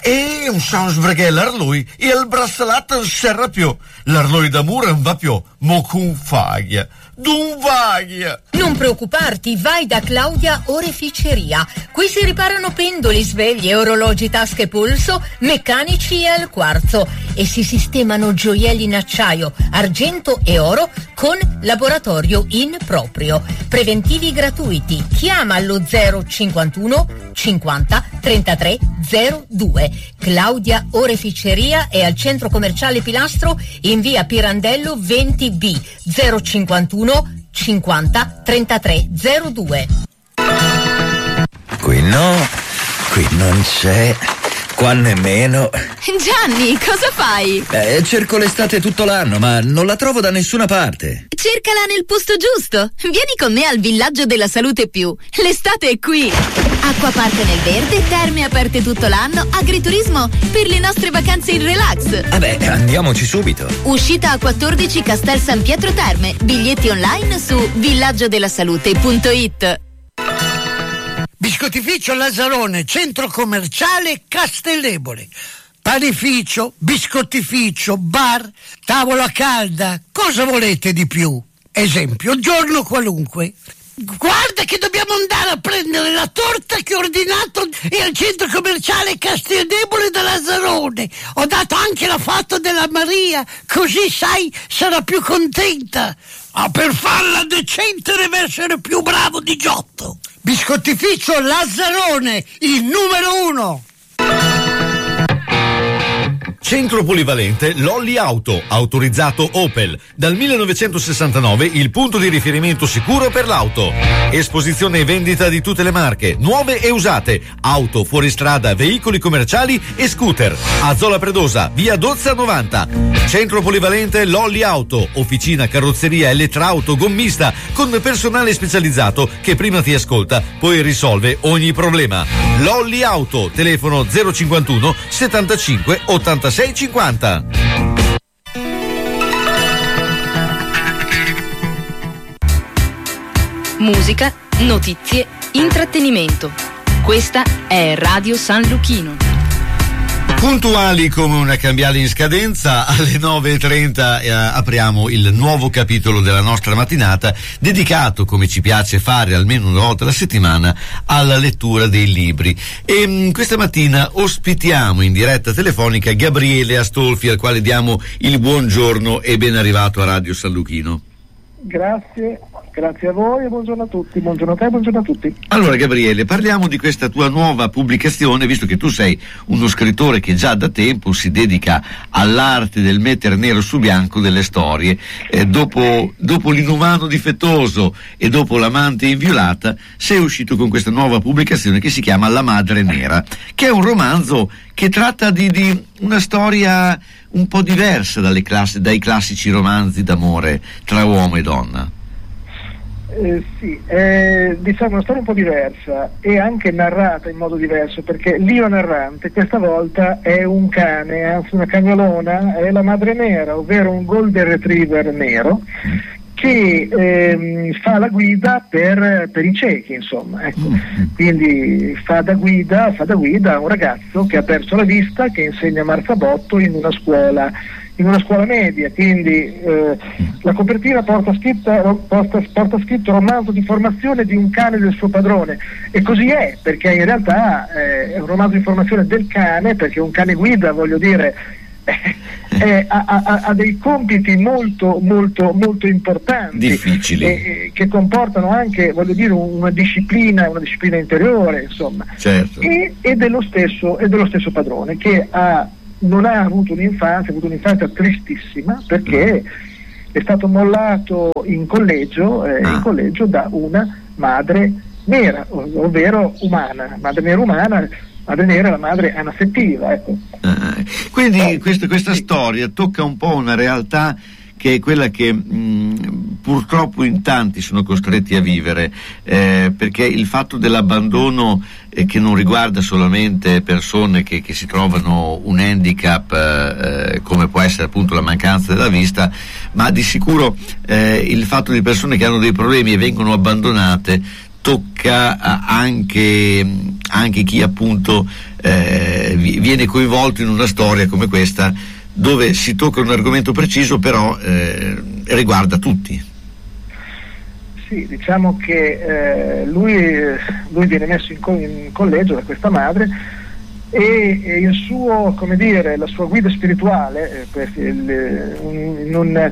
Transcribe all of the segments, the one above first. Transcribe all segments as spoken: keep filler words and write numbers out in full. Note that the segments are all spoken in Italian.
E un sans sbraghe l'arloi e il braccialetto non serra più. L'arloi d'amore non va più, mo con faglia. D'un vaglia. Non preoccuparti, vai da Claudia Oreficeria. Qui si riparano pendoli, sveglie, orologi, tasche e polso, meccanici e al quarzo. E si sistemano gioielli in acciaio, argento e oro con laboratorio in proprio. Preventivi gratuiti. Chiama allo zero cinquantuno cinquanta trentatré zero due. Claudia Oreficeria è al centro commerciale Pilastro in via Pirandello venti B zero cinquantuno cinquanta trentatré zero due. Qui no, qui non c'è, qua nemmeno. Gianni, cosa fai? Eh, cerco l'estate tutto l'anno, ma non la trovo da nessuna parte. Cercala nel posto giusto. Vieni con me al Villaggio della Salute Più. L'estate è qui. Acquapark nel verde, terme aperte tutto l'anno, agriturismo per le nostre vacanze in relax. Vabbè, andiamoci subito. Uscita a quattordici Castel San Pietro Terme. Biglietti online su villaggiodellasalute punto it. Biscottificio Lazzarone, centro commerciale Castellebole. Panificio, biscottificio, bar, tavola calda. Cosa volete di più? Esempio, giorno qualunque. Guarda che dobbiamo andare a prendere la torta che ho ordinato e al centro commerciale Castellebole da Lazzarone. Ho dato anche la foto della Maria, così sai sarà più contenta. Ma per farla decente deve essere più bravo di Giotto. Biscottificio Lazzarone, il numero uno. Centro polivalente Lolli Auto, autorizzato Opel. Dal millenovecentosessantanove il punto di riferimento sicuro per l'auto. Esposizione e vendita di tutte le marche, nuove e usate, auto, fuoristrada, veicoli commerciali e scooter. A Zola Predosa, via Dozza novanta. Centro polivalente Lolli Auto, officina, carrozzeria, elettrauto, gommista, con personale specializzato che prima ti ascolta, poi risolve ogni problema. Lolli Auto, telefono zero cinquantuno settantacinque ottantasei cinquanta. Musica, notizie, intrattenimento. Questa è Radio San Luchino. Puntuali come una cambiale in scadenza, alle nove e trenta eh, apriamo il nuovo capitolo della nostra mattinata, dedicato, come ci piace fare almeno una volta alla settimana, alla lettura dei libri. E mh, questa mattina ospitiamo in diretta telefonica Gabriele Astolfi, al quale diamo il buongiorno e ben arrivato a Radio San Luchino. Grazie, grazie a voi e buongiorno a tutti, buongiorno a te e buongiorno a tutti. Allora Gabriele, parliamo di questa tua nuova pubblicazione, visto che tu sei uno scrittore che già da tempo si dedica all'arte del mettere nero su bianco delle storie. Eh, dopo, dopo L'inumano difettoso e dopo L'amante inviolata, sei uscito con questa nuova pubblicazione che si chiama La madre nera, che è un romanzo che tratta di, di una storia un po' diversa dalle classi, dai classici romanzi d'amore tra uomo e donna. Eh, sì, è diciamo una storia un po' diversa e anche narrata in modo diverso, perché l'io narrante questa volta è un cane, anzi una cagnolona, è la madre nera, ovvero un golden retriever nero che ehm, fa la guida per, per i ciechi, insomma, ecco. Quindi fa da guida, fa da guida a un ragazzo che ha perso la vista, che insegna marzabotto in una scuola in una scuola media, quindi eh, la copertina porta, scritta, porta, porta scritto romanzo di formazione di un cane del suo padrone, e così è, perché in realtà eh, è un romanzo di formazione del cane, perché un cane guida, voglio dire, eh, ha, ha, ha dei compiti molto molto molto importanti, difficili, eh, che comportano anche, voglio dire, una disciplina una disciplina interiore, insomma, certo. e, e dello stesso e dello stesso padrone, che ha non ha avuto un'infanzia, ha avuto un'infanzia tristissima, perché mm. è stato mollato in collegio, eh, ah. in collegio da una madre nera, ov- ovvero umana, madre nera umana, madre nera, la madre anaffettiva, ecco. Ah, quindi eh, questa, questa sì. storia tocca un po' una realtà che è quella che mh, purtroppo in tanti sono costretti a vivere, eh, perché il fatto dell'abbandono, eh, che non riguarda solamente persone che, che si trovano un handicap, eh, come può essere appunto la mancanza della vista, ma di sicuro eh, il fatto di persone che hanno dei problemi e vengono abbandonate tocca anche, anche chi appunto eh, viene coinvolto in una storia come questa, dove si tocca un argomento preciso, però eh, riguarda tutti. Sì, diciamo che eh, lui, lui viene messo in, co- in collegio da questa madre e, e il suo, come dire, la sua guida spirituale eh, il, in un,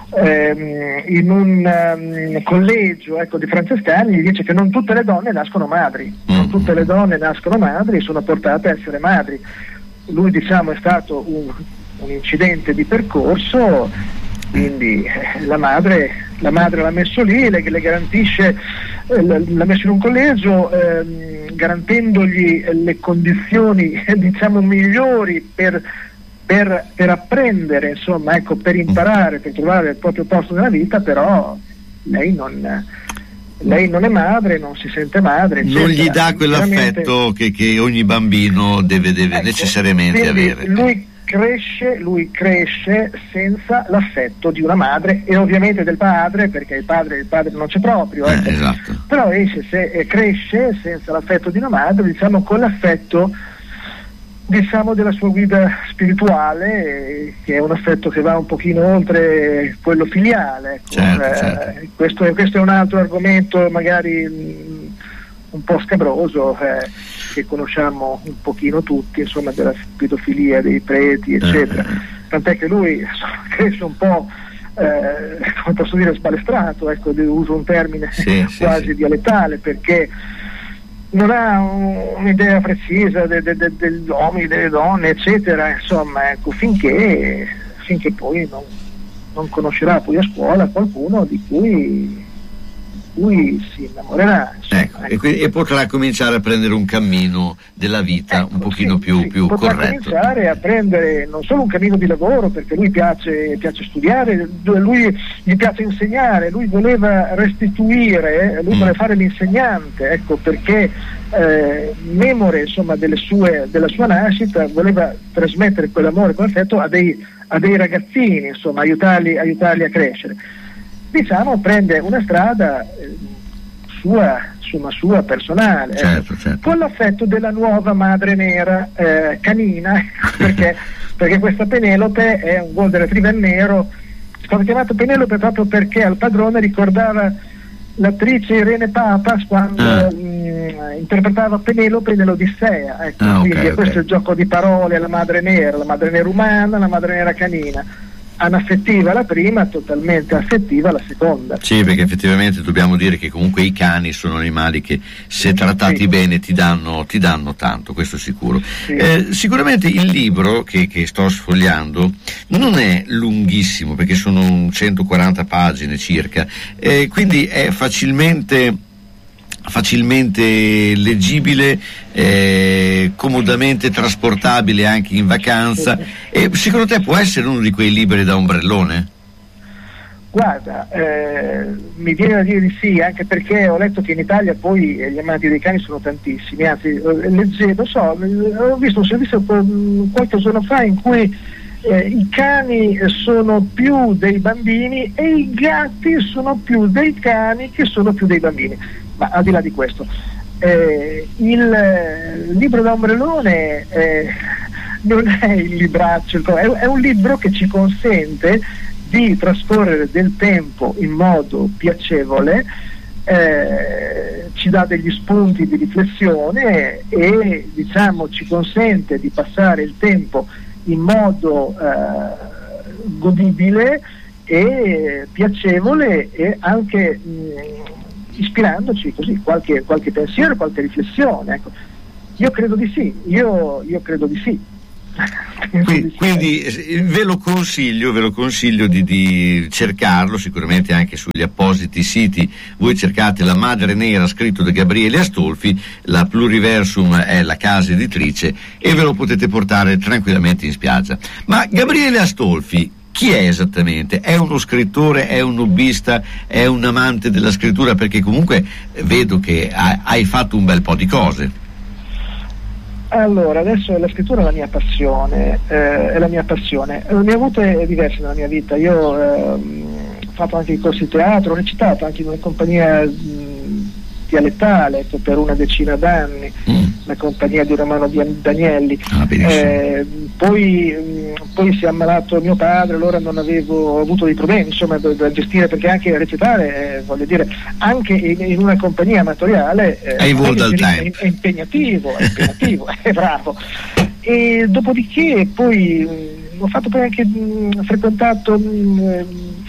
ehm, in un um, collegio, ecco, di francescani, gli dice che non tutte le donne nascono madri, non tutte le donne nascono madri e sono portate a essere madri. Lui, diciamo, è stato un, un incidente di percorso, quindi eh, la madre la madre l'ha messo lì, le, le garantisce, eh, l'ha messo in un collegio ehm, garantendogli le condizioni eh, diciamo migliori per, per, per apprendere, insomma, ecco, per imparare, per trovare il proprio posto nella vita, però lei non lei non è madre, non si sente madre, eccetera. Non gli dà quell'affetto che, che ogni bambino deve, deve ecco, necessariamente avere. Lui cresce, lui cresce senza l'affetto di una madre e ovviamente del padre, perché il padre, il padre non c'è proprio, eh, ecco. esatto. Però esce, se, eh, cresce senza l'affetto di una madre, diciamo con l'affetto, diciamo, della sua guida spirituale, eh, che è un affetto che va un pochino oltre quello filiale, ecco. Certo, eh, certo. Questo, questo è un altro argomento magari mh, un po' scabroso, eh, che conosciamo un pochino tutti, insomma, della pedofilia dei preti, eccetera. Uh-huh. Tant'è che lui insomma, cresce un po', eh, come posso dire, sbalestrato, ecco, uso un termine sì, quasi sì, sì. dialettale, perché non ha un, un'idea precisa de, de, de, degli uomini, delle donne, eccetera, insomma, ecco, finché, finché poi non, non conoscerà poi a scuola qualcuno di cui lui si innamorerà, insomma, ecco, ecco. E, quindi, e potrà cominciare a prendere un cammino della vita, ecco, un pochino sì, più, sì. più potrà corretto. cominciare a prendere non solo un cammino di lavoro, perché lui piace, piace studiare, lui gli piace insegnare, lui voleva restituire, lui mm. voleva fare l'insegnante, ecco, perché eh, memore, insomma, delle sue, della sua nascita, voleva trasmettere quell'amore, quell'affetto a dei, a dei ragazzini, insomma, aiutarli, aiutarli a crescere. Diciamo, prende una strada eh, sua, insomma, sua personale, certo, eh, certo. con l'affetto della nuova madre nera eh, canina, perché, perché questa Penelope è un golden retriever nero, è stato chiamato Penelope proprio perché al padrone ricordava l'attrice Irene Papas quando ah. mh, interpretava Penelope nell'Odissea, ecco, ah, quindi okay, questo okay. è il gioco di parole, la madre nera, la madre nera umana, la madre nera canina. Anaffettiva la prima, totalmente affettiva la seconda. Sì, perché effettivamente dobbiamo dire che comunque i cani sono animali che, se trattati sì. bene, ti danno, ti danno tanto, questo è sicuro. Sì. Eh, sicuramente il libro che, che sto sfogliando non è lunghissimo, perché sono centoquaranta pagine circa, eh, quindi è facilmente facilmente leggibile, eh, comodamente trasportabile anche in vacanza. E secondo te può essere uno di quei libri da ombrellone? Guarda, eh, mi viene da dire di sì, anche perché ho letto che in Italia poi gli amanti dei cani sono tantissimi, anzi leggevo, so, ho visto un servizio qualche giorno fa in cui eh, i cani sono più dei bambini e i gatti sono più dei cani che sono più dei bambini. Ma al di là di questo, eh, il eh, libro da ombrellone eh, non è il libraccio, è, è un libro che ci consente di trascorrere del tempo in modo piacevole, eh, ci dà degli spunti di riflessione e, diciamo, ci consente di passare il tempo in modo eh, godibile e piacevole e anche mh, ispirandoci così qualche, qualche pensiero, qualche riflessione, ecco. Io credo di sì, io, io credo di sì. Quindi, quindi ve lo consiglio, ve lo consiglio di, di cercarlo sicuramente anche sugli appositi siti. Voi cercate La Madre Nera, scritto da Gabriele Astolfi, la Pluriversum è la casa editrice e ve lo potete portare tranquillamente in spiaggia. Ma Gabriele Astolfi chi è esattamente? È uno scrittore, è un hobbista, è un amante della scrittura? Perché comunque vedo che hai fatto un bel po' di cose. Allora, adesso la scrittura è la mia passione, eh, è la mia passione. Ne ho avute diverse nella mia vita. Io eh, ho fatto anche i corsi di teatro, ho recitato anche in una compagnia mh, dialettale, ecco, per una decina d'anni, mm. la compagnia di Romano Danielli. Ah, eh, poi, mh, poi si è ammalato mio padre, allora non avevo avuto dei problemi insomma da, da gestire, perché anche recitare, eh, voglio dire, anche in, in una compagnia amatoriale eh, è, è, è impegnativo, è impegnativo, è bravo. E dopodiché poi mh, ho fatto poi anche mh, frequentato mh,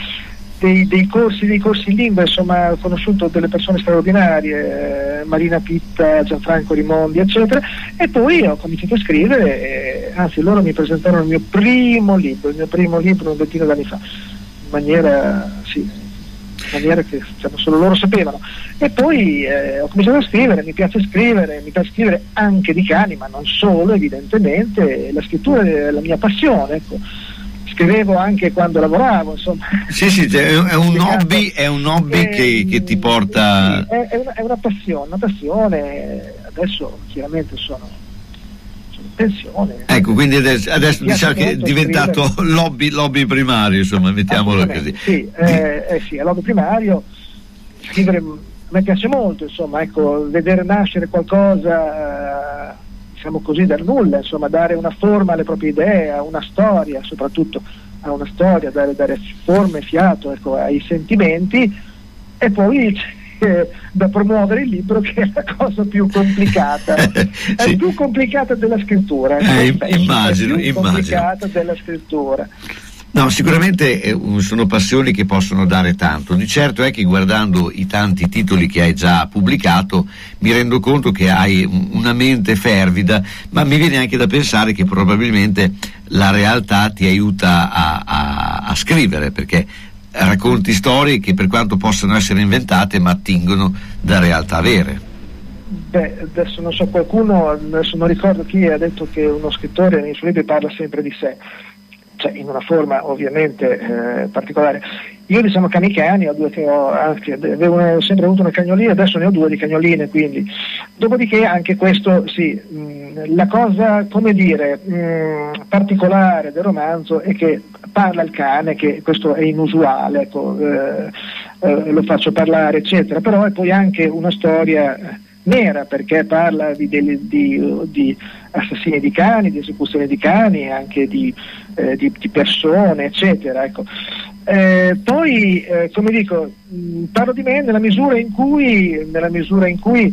Dei, dei corsi dei corsi in lingua, insomma ho conosciuto delle persone straordinarie, eh, Marina Pitta, Gianfranco Rimondi, eccetera, e poi ho cominciato a scrivere, eh, anzi loro mi presentarono il mio primo libro, il mio primo libro un ventino d'anni fa, in maniera, sì, in maniera che diciamo, solo loro sapevano, e poi eh, ho cominciato a scrivere, mi piace scrivere, mi piace scrivere anche di cani, ma non solo, evidentemente, la scrittura è la mia passione, ecco. Scrivevo anche quando lavoravo, insomma. Sì, sì, è un hobby, è un hobby eh, che, che ti porta. Sì, è, è, una, è una passione, una passione. Adesso chiaramente sono, sono in pensione. Ecco, quindi adesso, adesso diciamo che è diventato scrivere. l'hobby, l'hobby primario, insomma, mettiamolo così. Sì, eh, eh, sì, è l'hobby primario. Scrivere a me piace molto, insomma, ecco, vedere nascere qualcosa. Eh, diciamo così, dal nulla, insomma, dare una forma alle proprie idee, a una storia, soprattutto a una storia, dare, dare forma e fiato, ecco, ai sentimenti, e poi eh, da promuovere il libro, che è la cosa più complicata, sì. È più complicata della scrittura, eh, eh, immagino, è più immagino. complicata della scrittura. No, sicuramente eh, sono passioni che possono dare tanto. Di certo è che guardando i tanti titoli che hai già pubblicato mi rendo conto che hai una mente fervida, ma mi viene anche da pensare che probabilmente la realtà ti aiuta a, a, a scrivere, perché racconti storie che, per quanto possano essere inventate, ma attingono da realtà vere. Beh, adesso non so, qualcuno, adesso non ricordo chi ha detto che uno scrittore nei suoi libri parla sempre di sé, cioè in una forma ovviamente eh, particolare. Io diciamo cani cani, ho due che ho, anzi avevo sempre avuto una cagnolina, adesso ne ho due di cagnoline, quindi dopodiché anche questo sì, mh, la cosa, come dire, mh, particolare del romanzo è che parla il cane, che questo è inusuale, ecco, eh, eh, lo faccio parlare eccetera, però è poi anche una storia nera, perché parla di, di, di, di assassini di cani, di esecuzioni di cani, anche di, eh, di, di persone, eccetera. Ecco. Eh, poi, eh, come dico, mh, parlo di me nella misura in cui, nella misura in cui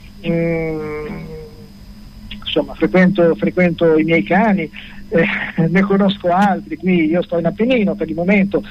mh, insomma, frequento, frequento i miei cani, eh, ne conosco altri. Qui io sto in Appennino per il momento.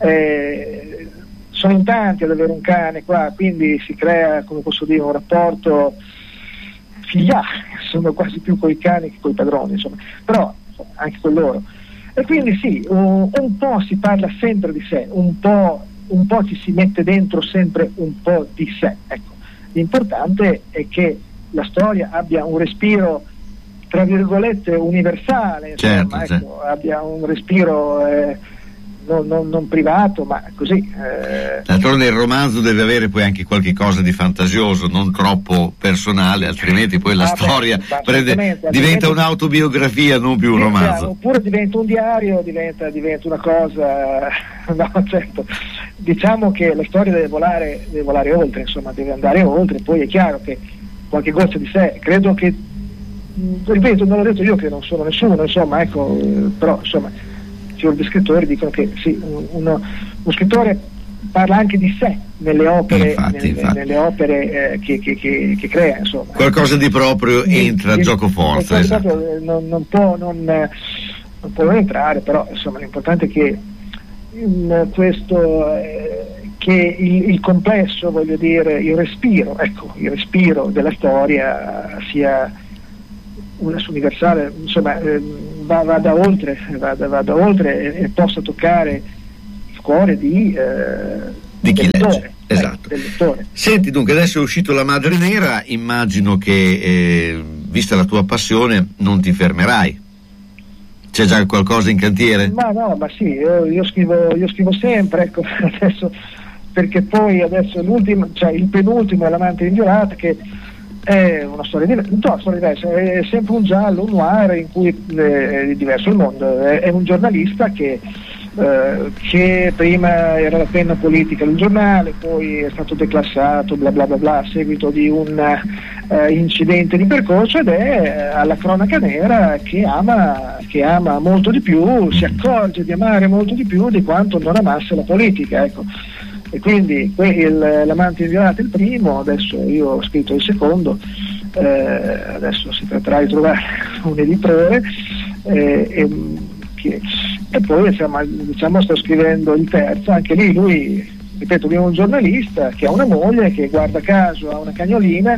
Eh, sono in tanti ad avere un cane qua, quindi si crea, come posso dire, un rapporto filiale, sono quasi più coi cani che coi padroni, insomma, però insomma, anche con loro. E quindi sì, un, un po' si parla sempre di sé, un po', un po' ci si mette dentro sempre un po' di sé. Ecco. L'importante è che la storia abbia un respiro, tra virgolette, universale, insomma, certo, ecco, certo. abbia un respiro eh, Non, non, non privato, ma così. Eh. D'altronde il romanzo deve avere poi anche qualche cosa di fantasioso, non troppo personale, altrimenti poi la ah, storia beh, prende, diventa altrimenti... un'autobiografia, non più un romanzo. Oppure diventa un diario, diventa, diventa una cosa. No, certo. Diciamo che la storia deve volare, deve volare oltre, insomma, deve andare oltre. Poi è chiaro che qualche goccia di sé, credo che, ripeto, non l'ho detto io che non sono nessuno, insomma, ecco, però insomma. Gli scrittori dicono che sì, uno, uno scrittore parla anche di sé nelle opere, infatti, nelle, infatti. nelle opere eh, che, che, che, che crea, insomma. Qualcosa di proprio entra a gioco forza. Esatto. Non, non, può, non, non può entrare, però insomma l'importante è che in questo eh, che il, il complesso, voglio dire, il respiro, ecco, il respiro della storia sia una universale, insomma, eh, va, vada oltre, vada, vada oltre e, e possa toccare il cuore di, eh, di chi del legge. Lettore, esatto. Eh, del lettore. Senti, dunque adesso è uscito La Madre Nera, immagino che eh, vista la tua passione non ti fermerai. C'è già qualcosa in cantiere? Ma no, ma sì, io, io scrivo io scrivo sempre, ecco, adesso, perché poi adesso l'ultimo, cioè il penultimo è L'amante inviolata, che è una storia diversa, no, una storia diversa, è sempre un giallo, un noir in cui è diverso il mondo, è, è un giornalista che eh, che prima era la penna politica del giornale, poi è stato declassato bla bla bla bla a seguito di un eh, incidente di percorso, ed è alla cronaca nera che ama, che ama molto di più, si accorge di amare molto di più di quanto non amasse la politica, ecco. E quindi il, l'amante inviolato è il primo, adesso io ho scritto il secondo, eh, adesso si tratterà di trovare un editore, eh, e, che, e poi insomma, diciamo sto scrivendo il terzo, anche lì lui, ripeto, abbiamo un giornalista che ha una moglie che guarda caso ha una cagnolina,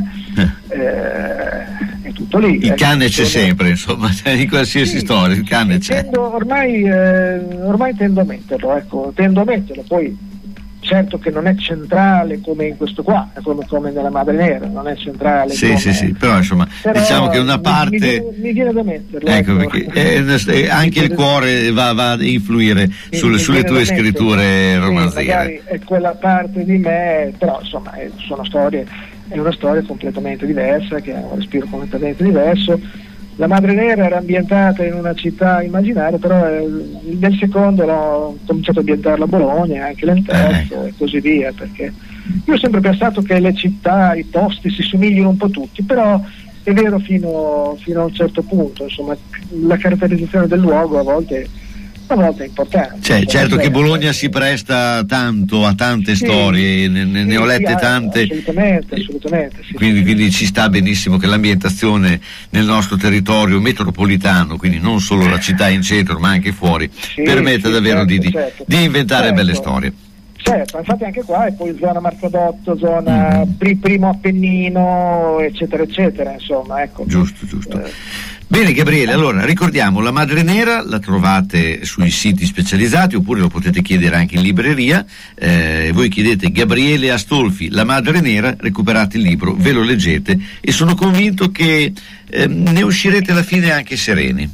eh, è tutto lì. Il cane c'è sempre, insomma, in qualsiasi sì, storia il cane c'è. Tendo, ormai, eh, ormai tendo a metterlo, ecco, tendo a metterlo, poi certo che non è centrale come in questo qua, come, come nella Madre Nera, non è centrale. Sì, come... sì, sì, però insomma, però diciamo che una parte. Mi, mi, viene, mi viene da metterlo. Ecco, ecco. Perché eh, anche il cuore va, va a influire sì, sulle, sulle tue scritture romanziere. Sì, magari è quella parte di me, però insomma, è, sono storie, è una storia completamente diversa, che ha un respiro completamente diverso. La Madre Nera era ambientata in una città immaginaria, però eh, nel secondo ho cominciato a ambientarla a Bologna, anche nel terzo, eh. e così via, perché io ho sempre pensato che le città, i posti si somigliano un po' tutti, però è vero fino, fino a un certo punto, insomma, la caratterizzazione del luogo a volte, a volte è importante. Cioè, certo che Bologna si presta tanto a tante sì, storie, ne, ne sì, ho lette sì, tante. Assolutamente, assolutamente. Sì, quindi, sì. quindi ci sta benissimo che l'ambientazione nel nostro territorio metropolitano, quindi non solo la città in centro ma anche fuori, sì, permetta sì, davvero certo, di, certo. di inventare certo. belle storie. Certo, infatti anche qua è poi zona Marzodotto, zona mm. primo Appennino, eccetera, eccetera, insomma, ecco. Giusto, giusto. Eh. Bene Gabriele, allora ricordiamo, La Madre Nera la trovate sui siti specializzati oppure lo potete chiedere anche in libreria, eh, voi chiedete Gabriele Astolfi, La Madre Nera, recuperate il libro, ve lo leggete e sono convinto che eh, ne uscirete alla fine anche sereni.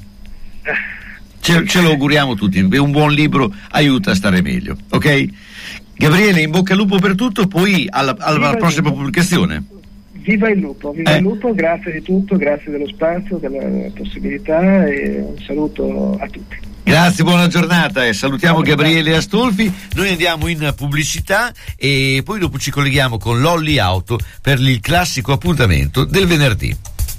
Ce, ce lo auguriamo tutti, un buon libro aiuta a stare meglio, ok? Gabriele, in bocca al lupo per tutto, poi alla, alla prossima pubblicazione. Viva il lupo, viva eh. il lupo, grazie di tutto, grazie dello spazio, della possibilità e un saluto a tutti. Grazie, buona giornata e salutiamo Gabriele Astolfi. Noi andiamo in pubblicità e poi dopo ci colleghiamo con Lolli Auto per il classico appuntamento del venerdì.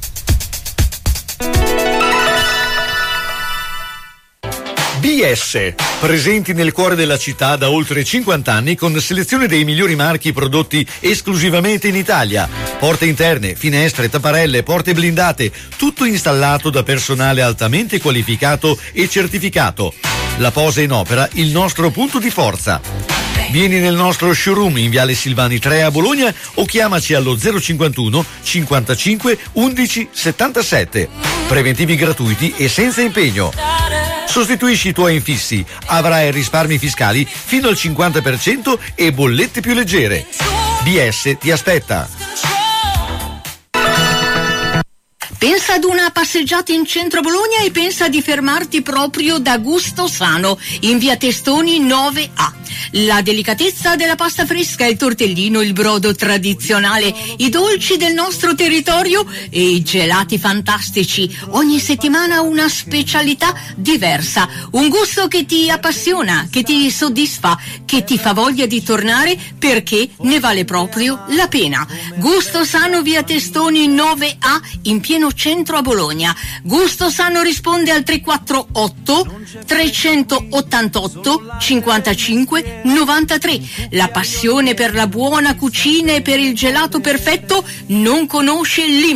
B S, presenti nel cuore della città da oltre cinquanta anni con selezione dei migliori marchi prodotti esclusivamente in Italia. Porte interne, finestre, tapparelle, porte blindate, tutto installato da personale altamente qualificato e certificato. La posa in opera, il nostro punto di forza. Vieni nel nostro showroom in Viale Silvani tre a Bologna o chiamaci allo zero cinquantuno cinquantacinque undici settantasette. Preventivi gratuiti e senza impegno. Sostituisci i tuoi infissi, avrai risparmi fiscali fino al cinquanta per cento e bollette più leggere. B S ti aspetta. Pensa ad una passeggiata in centro Bologna e pensa di fermarti proprio da Gusto Sano, in via Testoni nove A. La delicatezza della pasta fresca, il tortellino, il brodo tradizionale, i dolci del nostro territorio e i gelati fantastici. Ogni settimana una specialità diversa, un gusto che ti appassiona, che ti soddisfa, che ti fa voglia di tornare perché ne vale proprio la pena. Gusto Sano, via Testoni nove A, in pieno centro a Bologna. Gusto Sano risponde al tre quattro otto trecentottantotto cinquantacinque novantatré. La passione per la buona cucina e per il gelato perfetto non conosce limiti.